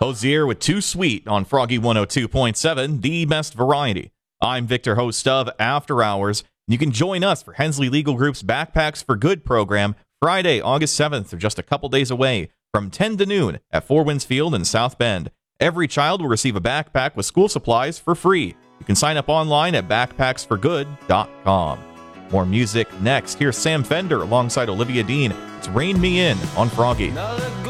Hosier with Too Sweet on Froggy 102.7, the best variety. I'm Victor, host of After Hours. You can join us for Hensley Legal Group's Backpacks for Good program Friday, August 7th, or just a couple days away, from 10 to noon at Four Winds Field in South Bend. Every child will receive a backpack with school supplies for free. You can sign up online at backpacksforgood.com. More music next. Here's Sam Fender alongside Olivia Dean. It's Rain Me In on Froggy.